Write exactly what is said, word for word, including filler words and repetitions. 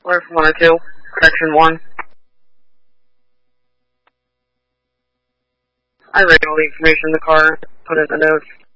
Alert one oh two, section one. I read all the information in the car, put it in the notes.